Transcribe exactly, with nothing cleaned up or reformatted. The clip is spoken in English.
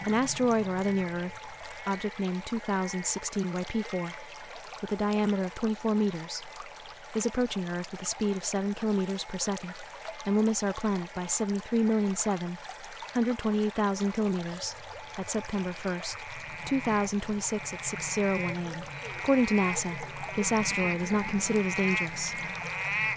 An asteroid or other near-Earth object named two thousand sixteen Y P four, with a diameter of twenty-four meters, is approaching Earth with a speed of seven kilometers per second, and will miss our planet by seventy-three million seven hundred twenty-eight thousand kilometers at September first, two thousand twenty-six at six oh one a m According to NASA, this asteroid is not considered as dangerous,